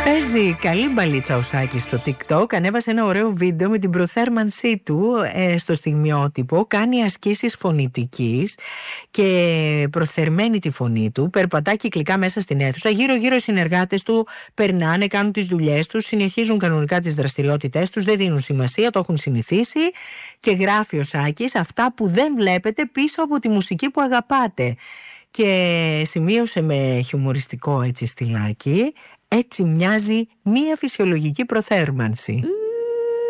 Παίζει καλή μπαλίτσα ο Σάκης στο TikTok. Ανέβασε ένα ωραίο βίντεο με την προθέρμανσή του στο στιγμιότυπο. Κάνει ασκήσεις φωνητικής και προθερμαίνει τη φωνή του. Περπατά κυκλικά μέσα στην αίθουσα. Γύρω-γύρω οι συνεργάτες του περνάνε, κάνουν τις δουλειές τους, συνεχίζουν κανονικά τις δραστηριότητές τους, δεν δίνουν σημασία, το έχουν συνηθίσει. Και γράφει ο Σάκης αυτά που δεν βλέπετε πίσω από τη μουσική που αγαπάτε. Και σημείωσε με χιουμοριστικό έτσι στυλάκι: έτσι μοιάζει μία φυσιολογική προθέρμανση.